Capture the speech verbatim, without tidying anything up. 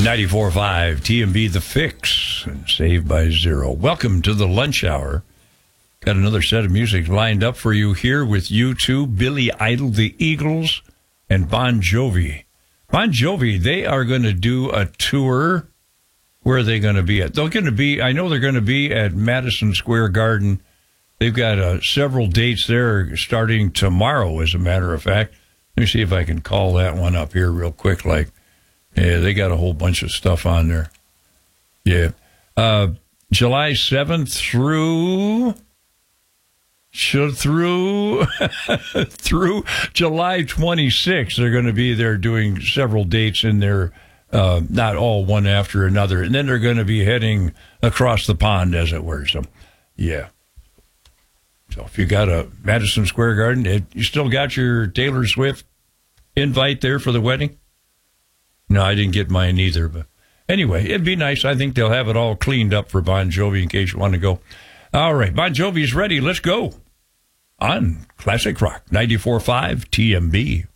ninety-four point five T M B The Fix and Saved by Zero. Welcome to the lunch hour. Got another set of music lined up for you here with U two, Billy Idol, the Eagles, and Bon Jovi. Bon Jovi, they are going to do a tour. Where are they going to be at? They're going to be, I know they're going to be at Madison Square Garden. They've got uh, several dates there starting tomorrow, as a matter of fact. Let me see if I can call that one up here real quick. Like, yeah, they got a whole bunch of stuff on there. Yeah. Uh, July seventh through... Through through July twenty-sixth, they're going to be there doing several dates in there, uh, not all one after another. And then they're going to be heading across the pond, as it were. So, yeah. So if you got a Madison Square Garden, it, you still got your Taylor Swift invite there for the wedding? No, I didn't get mine either. But anyway, it'd be nice. I think they'll have it all cleaned up for Bon Jovi in case you want to go. All right, Bon Jovi's ready. Let's go on Classic Rock ninety-four point five T M B.